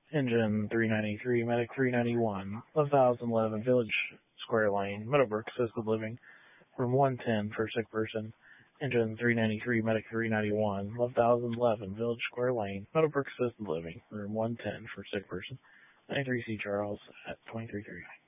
Engine 393, Medic 391, 1011 Village Square Lane, Meadowbrook Assisted Living, room 110 for sick person. Engine 393, Medic 391, 1011 Village Square Lane, Meadowbrook Assisted Living, room 110 for sick person. 93C Charles at 2330.